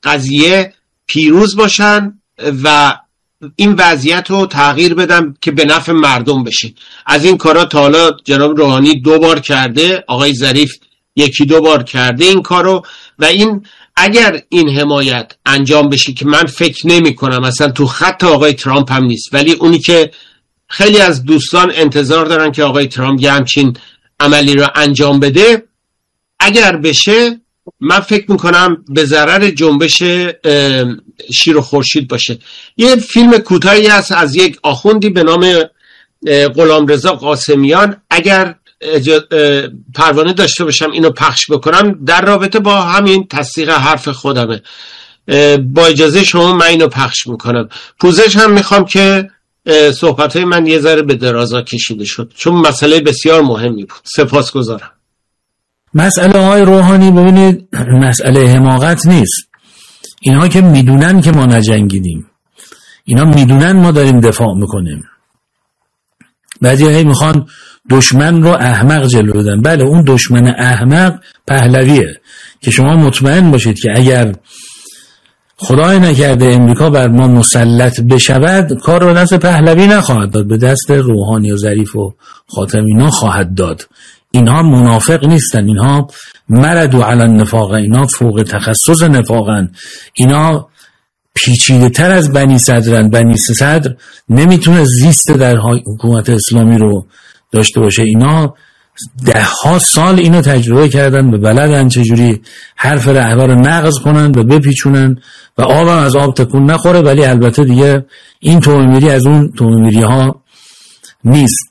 قضیه پیروز باشن و این وضعیت رو تغییر بدن که به نفع مردم بشه. از این کارا تا حالا جناب روحانی 2 بار کرده، آقای ظریف 1-2 بار کرده این کارو، و این اگر این حمایت انجام بشه که من فکر نمی کنم اصلا تو خط آقای ترامپ هم نیست، ولی اونی که خیلی از دوستان انتظار دارن که آقای ترامپ یه همچین عملی رو انجام بده، اگر بشه من فکر میکنم به ضرر جنبش شیر و خورشید باشه. یه فیلم کوتاهی هست از یک آخوندی به نام غلامرضا قاسمیان، اگر پروانه داشته باشم اینو پخش بکنم، در رابطه با همین تصدیق حرف خودمه. با اجازه شما من اینو پخش میکنم. پوزش هم میخوام که صحبتهای من یه ذره به درازا کشیده شد، چون مسئله بسیار مهمی بود. سپاسگزارم. مسئله های روحانی ببینید مسئله حماقت نیست. اینها که میدونن که ما نجنگیدیم، اینا میدونن ما داریم دفاع میکنیم. بعضی هایی میخوان دشمن رو احمق جلو بدن. بله اون دشمن احمق پهلویه که شما مطمئن باشید که اگر خدای نکرده امریکا بر ما مسلط بشود، کار رو دست پهلوی نخواهد داد، به دست روحانی و ظریف و خاتمی اینا خواهد داد. اینها منافق نیستن، اینها مردوا علی النفاق، اینا فوق تخصص نفاقن، اینا پیچیده تر از بنی صدرن. بنی صدر نمیتونه زیست در حکومت اسلامی رو داشته باشه. اینا 10 سال اینو تجربه کردن و بلدن چجوری حرف رهبر رو نقض کنن و بپیچونن و آب از آب تکون نخوره. ولی البته دیگه این تومیری از اون تومیری ها نیست.